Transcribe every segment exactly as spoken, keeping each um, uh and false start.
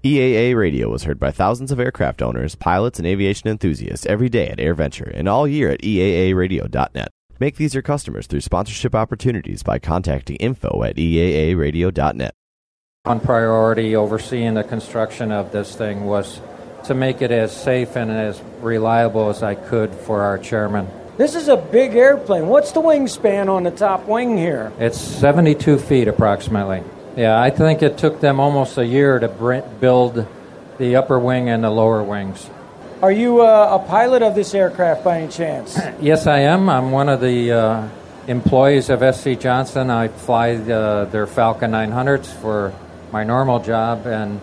E A A Radio is heard by thousands of aircraft owners, pilots, and aviation enthusiasts every day at AirVenture and all year at E A A radio dot net. Make these your customers through sponsorship opportunities by contacting info at E A A radio dot net. One priority overseeing the construction of this thing was to make it as safe and as reliable as I could for our chairman. This is a big airplane. What's the wingspan on the top wing here? It's seventy-two feet approximately. Yeah, I think it took them almost a year to build the upper wing and the lower wings. Are you uh, a pilot of this aircraft by any chance? Yes, I am. I'm one of the uh, employees of S C Johnson. I fly uh, their Falcon nine hundreds for my normal job, and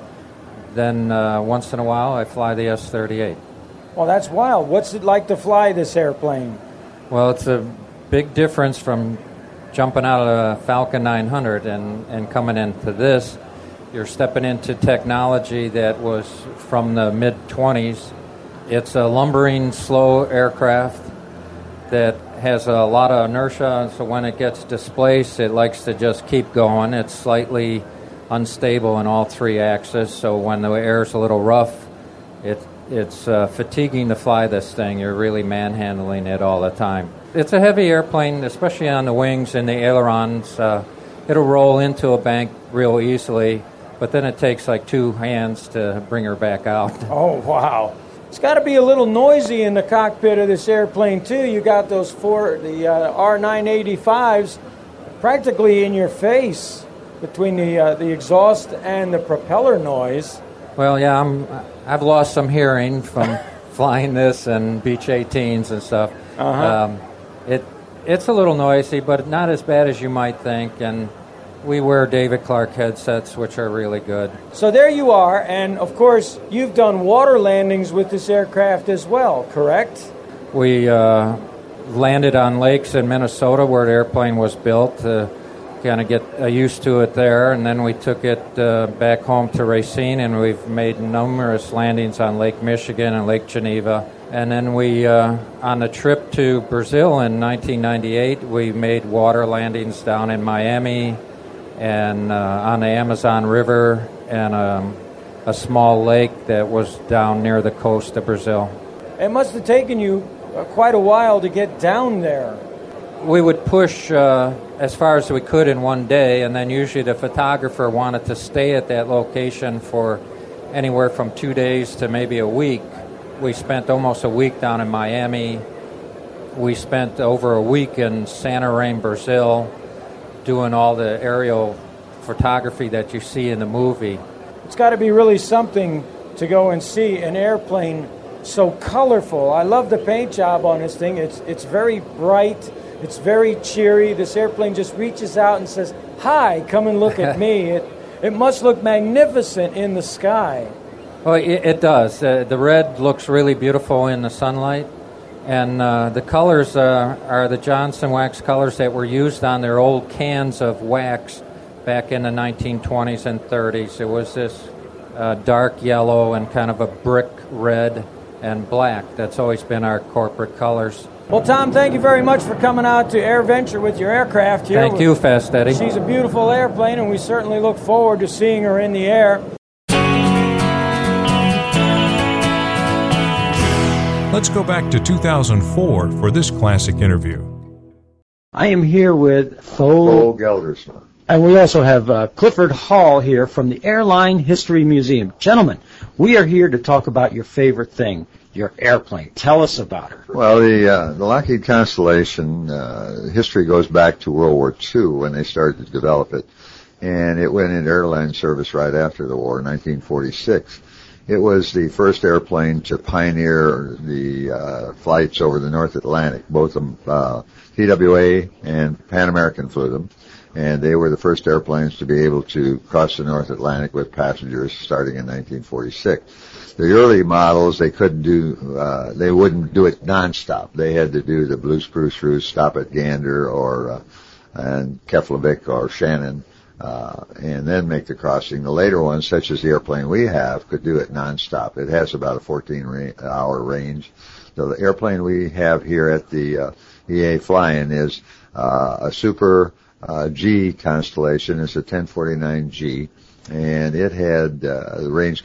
then uh, once in a while I fly the S thirty-eight. Well, that's wild. What's it like to fly this airplane? Well, it's a big difference from jumping out of a Falcon nine hundred and, and coming into this. You're stepping into technology that was from the mid-twenties. It's a lumbering, slow aircraft that has a lot of inertia, so when it gets displaced, it likes to just keep going. It's slightly unstable in all three axes, so when the air's a little rough, it, it's uh, fatiguing to fly this thing. You're really manhandling it all the time. It's a heavy airplane, especially on the wings and the ailerons. Uh, it'll roll into a bank real easily, but then it takes like two hands to bring her back out. Oh, wow. It's got to be a little noisy in the cockpit of this airplane, too. You got those four, the uh, R nine eighty-fives practically in your face between the uh, the exhaust and the propeller noise. Well, yeah, I'm, I've lost some hearing from flying this and Beech eighteens and stuff. Uh-huh. Um, it It's a little noisy, but not as bad as you might think, and we wear David Clark headsets, which are really good. So there you are, and of course, you've done water landings with this aircraft as well, correct? We uh, landed on lakes in Minnesota where the airplane was built to kind of get uh, used to it there, and then we took it uh, back home to Racine, and we've made numerous landings on Lake Michigan and Lake Geneva. And then we, uh, on the trip to Brazil in nineteen ninety-eight, we made water landings down in Miami and uh, on the Amazon River and um, a small lake that was down near the coast of Brazil. It must have taken you uh, quite a while to get down there. We would push uh, as far as we could in one day, and then usually the photographer wanted to stay at that location for anywhere from two days to maybe a week. We spent almost a week down in Miami. We spent over a week in Santarém, Brazil, doing all the aerial photography that you see in the movie. It's got to be really something to go and see an airplane so colorful. I love the paint job on this thing. It's it's very bright. It's very cheery. This airplane just reaches out and says, "Hi, come and look at me." It it must look magnificent in the sky. Well, it, it does. Uh, the red looks really beautiful in the sunlight. And uh, the colors uh, are the Johnson wax colors that were used on their old cans of wax back in the nineteen twenties and thirties. It was this uh, dark yellow and kind of a brick red and black. That's always been our corporate colors. Well, Tom, thank you very much for coming out to AirVenture with your aircraft here. Thank you, Fast Eddie. She's a beautiful airplane, and we certainly look forward to seeing her in the air. Let's go back to two thousand four for this classic interview. I am here with Tho Geldersma. And we also have uh, Clifford Hall here from the Airline History Museum. Gentlemen, we are here to talk about your favorite thing, your airplane. Tell us about her. Well, the uh, the Lockheed Constellation, uh, history goes back to World War Two when they started to develop it. And it went into airline service right after the war, nineteen forty-six. It was the first airplane to pioneer the uh, flights over the North Atlantic. Both of them, uh, T W A and Pan American flew them. And they were the first airplanes to be able to cross the North Atlantic with passengers starting in nineteen forty-six. The early models, they couldn't do, uh, they wouldn't do it nonstop. They had to do the Blue Spruce route, stop at Gander or, uh, and Keflavik or Shannon, uh, and then make the crossing. The later ones, such as the airplane we have, could do it nonstop. It has about a fourteen hour range. So the airplane we have here at the, uh, E A flying is, uh, a Super, Uh, G Constellation. It's a ten forty-nine G, and it had uh, the range